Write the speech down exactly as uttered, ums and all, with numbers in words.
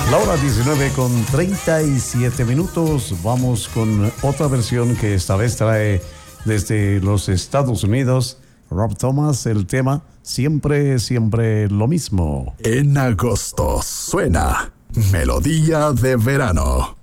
La hora diecinueve con treinta y siete minutos. Vamos con otra versión que esta vez trae desde los Estados Unidos Rob Thomas, el tema Siempre, siempre lo mismo. En agosto suena Melodía de Verano.